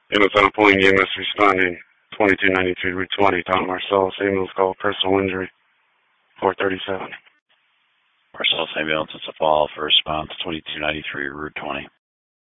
Units on point EMS responding 2293 Route 20, Tom Marcellus ambulance call, personal injury, 437. Marcellus ambulance, it's a fall for response 2293 Route 20.